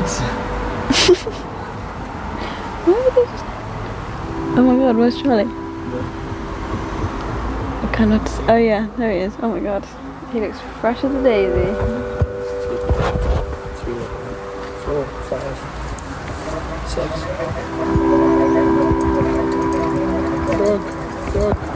face. Why would they just... Oh my god, where's Charlie? I cannot... Oh yeah, there he is. Oh my god. He looks fresh as a daisy. 2, 3, 4, 5, 6. Frog.